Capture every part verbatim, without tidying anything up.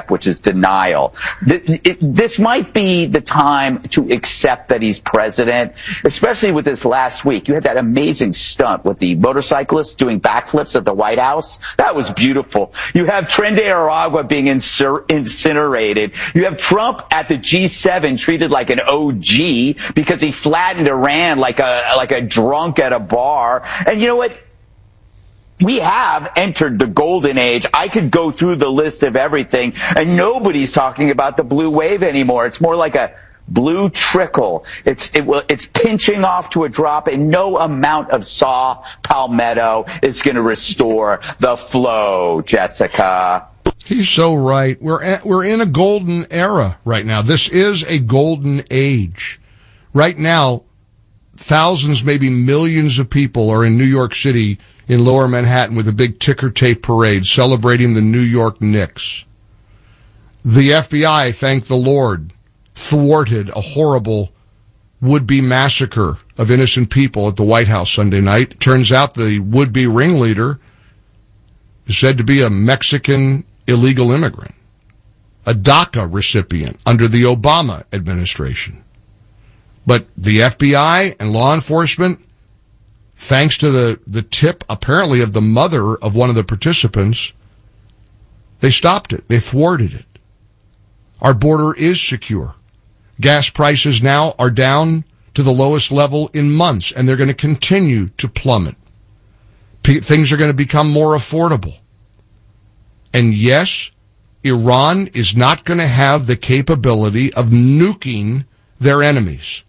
step, which is denial. This might be the time to accept that he's president, especially with this last week. You had that amazing stunt with the motorcyclists doing backflips at the White House. That was beautiful. You have Tren de Aragua being incinerated. You have Trump at the G seven treated like an O G because he flattened Iran like a like a drunk at a bar. And you know what? We have entered the golden age. I could go through the list of everything, and nobody's talking about the blue wave anymore. It's more like a blue trickle. It's it will it's pinching off to a drop, and no amount of saw palmetto is going to restore the flow, Jessica. He's so right. We're at, we're in a golden era right now. This is a golden age. Right now, thousands, maybe millions of people are in New York City, in Lower Manhattan, with a big ticker tape parade celebrating the New York Knicks. The F B I, thank the Lord, thwarted a horrible would-be massacre of innocent people at the White House Sunday night. Turns out the would-be ringleader is said to be a Mexican illegal immigrant, a DACA recipient under the Obama administration. But the F B I and law enforcement, thanks to the, the tip, apparently, of the mother of one of the participants, they stopped it. They thwarted it. Our border is secure. Gas prices now are down to the lowest level in months, and they're going to continue to plummet. P- things are going to become more affordable. And yes, Iran is not going to have the capability of nuking their enemies.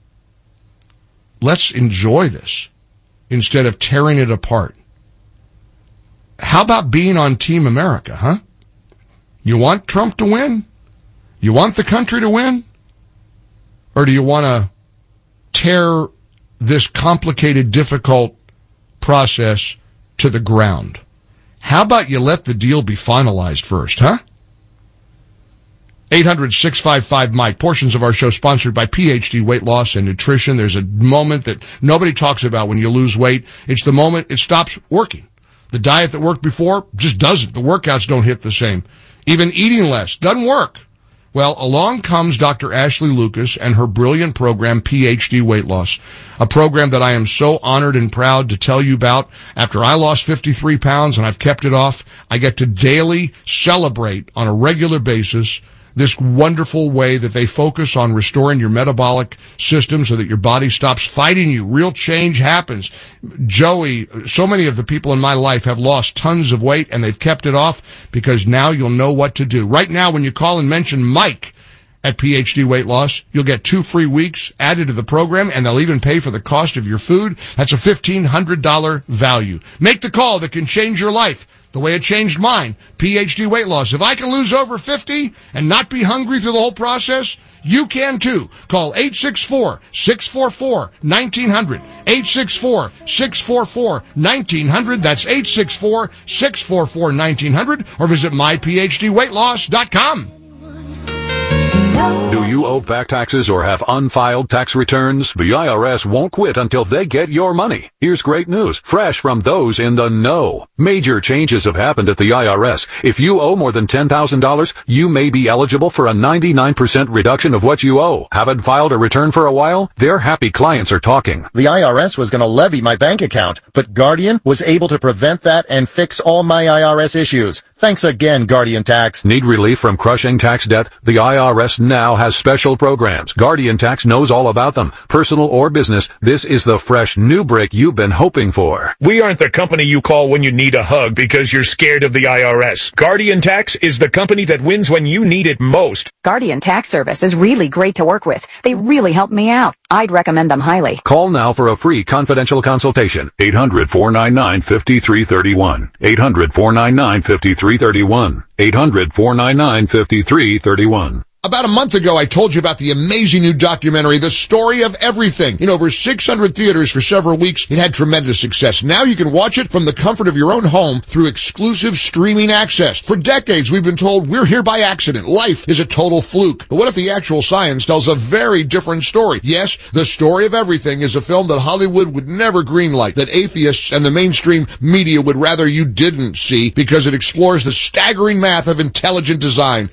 Let's enjoy this instead of tearing it apart. How about being on Team America, huh? You want Trump to win? You want the country to win? Or do you want to tear this complicated, difficult process to the ground? How about you let the deal be finalized first, huh? eight hundred, six five five, Mike. Portions of our show sponsored by P H D Weight Loss and Nutrition. There's a moment that nobody talks about when you lose weight. It's the moment it stops working. The diet that worked before just doesn't. The workouts don't hit the same. Even eating less doesn't work. Well, along comes Doctor Ashley Lucas and her brilliant program, P H D Weight Loss, a program that I am so honored and proud to tell you about. After I lost fifty-three pounds and I've kept it off, I get to daily celebrate on a regular basis this wonderful way that they focus on restoring your metabolic system so that your body stops fighting you. Real change happens. Joey, so many of the people in my life have lost tons of weight, and they've kept it off because now you'll know what to do. Right now, when you call and mention Mike at P H D Weight Loss, you'll get two free weeks added to the program, and they'll even pay for the cost of your food. That's a fifteen hundred dollars value. Make the call that can change your life the way it changed mine. P H D Weight Loss. If I can lose over fifty and not be hungry through the whole process, you can too. Call eight six four, six four four, one nine zero zero. eight six four, six four four, one nine zero zero. That's eight six four, six four four, one nine zero zero. Or visit my p h d weight loss dot com. Do you owe back taxes or have unfiled tax returns? The I R S won't quit until they get your money. Here's great news, fresh from those in the know. Major changes have happened at the I R S. If you owe more than ten thousand dollars, you may be eligible for a ninety-nine percent reduction of what you owe. Haven't filed a return for a while? Their happy clients are talking. The I R S was going to levy my bank account, but Guardian was able to prevent that and fix all my I R S issues. Thanks again, Guardian Tax. Need relief from crushing tax debt? The I R S now has special programs. Guardian Tax knows all about them. Personal or business, this is the fresh new break you've been hoping for. We aren't the company you call when you need a hug because you're scared of the I R S. Guardian Tax is the company that wins when you need it most. Guardian Tax Service is really great to work with. They really helped me out. I'd recommend them highly. Call now for a free confidential consultation. eight hundred, four nine nine, five three three one. eight hundred, four nine nine, five three three one. eight hundred, four nine nine, five three three one. About a month ago, I told you about the amazing new documentary, The Story of Everything. In over six hundred theaters for several weeks, it had tremendous success. Now you can watch it from the comfort of your own home through exclusive streaming access. For decades, we've been told we're here by accident. Life is a total fluke. But what if the actual science tells a very different story? Yes, The Story of Everything is a film that Hollywood would never greenlight, that atheists and the mainstream media would rather you didn't see, because it explores the staggering math of intelligent design.